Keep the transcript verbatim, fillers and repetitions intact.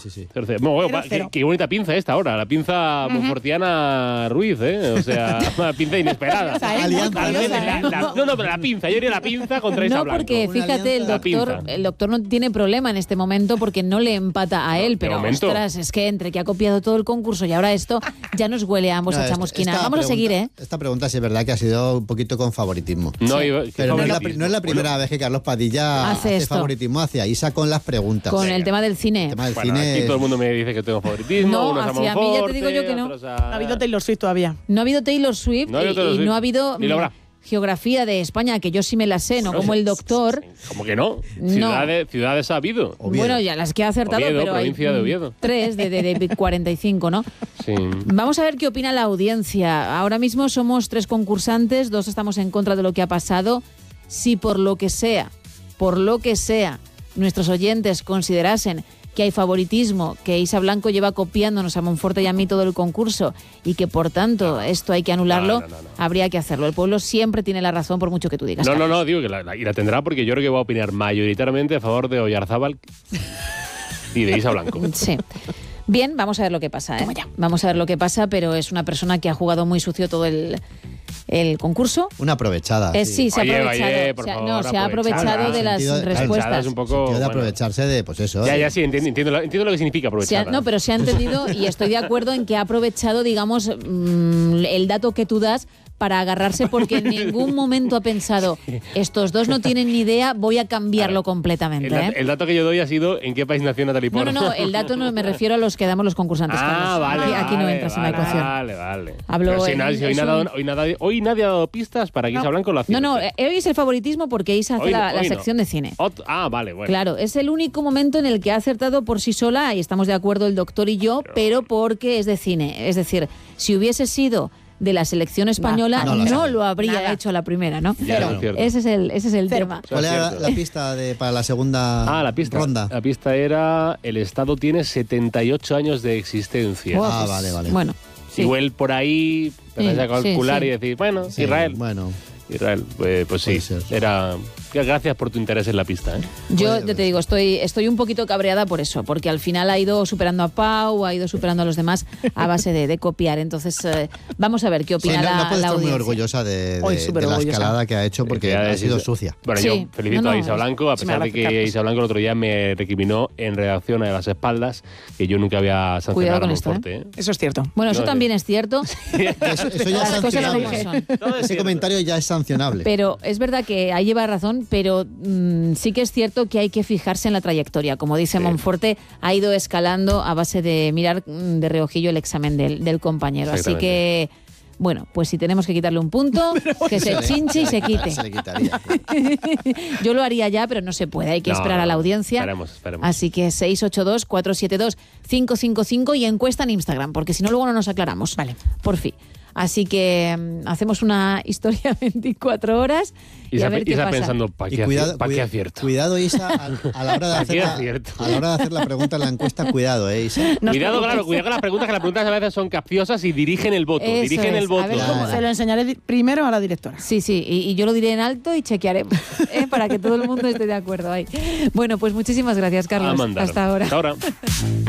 sí, sí. cero cero. Bueno, bueno, qué, qué bonita pinza esta ahora, la pinza uh-huh. monfortiana Ruiz, ¿eh? O sea, una pinza inesperada. Alianza, la, la, la, no, no, pero la pinza, yo diría la pinza contra Isa No, Blanco. porque fíjate, el doctor, el doctor no tiene problema en este momento porque no le empata a él, pero ostras, es que entre que ha copiado todo el concurso y ahora esto, ya nos huele a ambos no, a chamusquina. Vamos pregunta, a seguir, ¿eh? Esta pregunta sí es verdad que ha sido un poquito con favoritismo. No, sí. iba, pero no es, la, no es la primera bueno. vez que Carlos Padilla hace, hace favoritismo hacia Isa con las preguntas. Con Venga. el tema del cine. El tema del bueno, cine aquí todo el mundo me dice que tengo favoritismo. No, unos hacia a mí ya te digo yo que no. A... No ha habido Taylor Swift todavía. No ha habido Taylor Swift no ha habido Taylor y, Swift. y no ha habido... Ni lo habrá. Geografía de España, que yo sí me la sé, no, no como el doctor. ¿Cómo que no? Ciudades, no. ciudades ha habido. Oviedo. Bueno, ya las que ha acertado, Oviedo, pero provincia hay de Oviedo. tres de, de, de cuarenta y cinco, ¿no? Sí. Vamos a ver qué opina la audiencia. Ahora mismo somos tres concursantes, dos estamos en contra de lo que ha pasado. Si por lo que sea, por lo que sea, nuestros oyentes considerasen que hay favoritismo, que Isa Blanco lleva copiándonos a Monforte y a mí todo el concurso y que por tanto esto hay que anularlo, no, no, no, no. habría que hacerlo. El pueblo siempre tiene la razón por mucho que tú digas. No, Carlos. no, no, digo que la, la, y la tendrá porque yo creo que voy a opinar mayoritariamente a favor de Oyarzábal y de Isa Blanco. Sí. Bien, vamos a ver lo que pasa, ¿eh? Vamos a ver lo que pasa, pero es una persona que ha jugado muy sucio todo el... el concurso. Una aprovechada. Eh, sí, sí, se ha oye, aprovechado. Oye, por se ha, favor, no, se ha aprovechado de las sentido, respuestas. Es un poco, de aprovecharse bueno. de, pues eso. Ya, ¿eh? ya, sí, entiendo, entiendo, entiendo lo que significa aprovechar. No, pero se ha entendido y estoy de acuerdo en que ha aprovechado, digamos, mmm, el dato que tú das para agarrarse porque en ningún momento ha pensado estos dos no tienen ni idea, voy a cambiarlo claro. completamente. El, ¿eh? el dato que yo doy ha sido en qué país nació Natalie Portman. No, no, no, el dato no me refiero a los que damos los concursantes. Ah, vale, aquí, aquí vale, no entras vale, en la ecuación. Vale, vale. Hablo si en, nadie, si hoy, nada, un... hoy, nada, hoy nadie ha dado pistas para que no. Isa Blanco lo hace. No, no, hoy es el favoritismo porque Isa hace hoy, la, la no. sección de cine. Ot- ah, vale, bueno. Claro, es el único momento en el que ha acertado por sí sola, y estamos de acuerdo el doctor y yo, pero, pero porque es de cine. Es decir, si hubiese sido de la selección española, no, no, no lo habría Nada. hecho a la primera, ¿no? Ya, no, ese es el, ese es el tema. ¿Cuál era la pista de, para la segunda ah, la pista, ronda? La pista era, el Estado tiene setenta y ocho años de existencia. Oh, ah, vale, vale. Bueno. Sí. Igual por ahí empezás sí, a calcular sí, sí. y decir, bueno, sí, Israel. Bueno. Israel, pues, pues sí, era... Gracias por tu interés en la pista, ¿eh? Yo ya te digo, estoy, estoy un poquito cabreada por eso, porque al final ha ido superando a Pau, ha ido superando a los demás a base de, de copiar. Entonces, eh, vamos a ver qué opina sí, no, la, no puedes la estar audiencia. muy orgullosa de, de, Hoy, de la orgullosa. escalada que ha hecho, porque ha sido sucia. Bueno, sí. yo felicito no, no, a Isa Blanco, a pesar de que Carlos. Isa Blanco el otro día me recriminó en redacción a las espaldas que yo nunca había sancionado con a esto, Monforte. ¿eh? ¿eh? Eso es cierto. Bueno, eso no, también sí. es cierto. Eso, eso ya Las es cosas como sancionable. son. Ese comentario ya es sancionable. Pero es verdad que ahí lleva razón, pero mmm, sí que es cierto que hay que fijarse en la trayectoria. Como dice sí. Monforte, ha ido escalando a base de mirar de reojillo el examen del, del compañero. Así que, bueno, pues si tenemos que quitarle un punto, que se, se chinche y se quite. Se le quitaría. Yo lo haría ya, pero no se puede. Hay que no, esperar no, a la audiencia. Esperemos, esperemos. Así que seis ocho dos, cuatro siete dos, cinco cinco cinco y encuesta en Instagram, porque si no luego no nos aclaramos. Vale. Por fin. Así que um, hacemos una historia veinticuatro horas y Isa, a ver qué Isa pasa. pensando, ¿para qué, cuidado, pa cuida, acierto? Cuidado, Isa, a, a, la hora de hacer la, a la hora de hacer la pregunta en la encuesta, cuidado, ¿eh, Isa? No cuidado, claro, cuidado con las preguntas, que las preguntas a veces son capciosas y dirigen el voto. Eso dirigen es. el voto. A ver cómo- Se lo enseñaré di- primero a la directora. Sí, sí, y, y yo lo diré en alto y chequearemos, ¿eh? Para que todo el mundo esté de acuerdo ahí. Bueno, pues muchísimas gracias, Carlos. A mandar. Hasta ahora. Hasta ahora.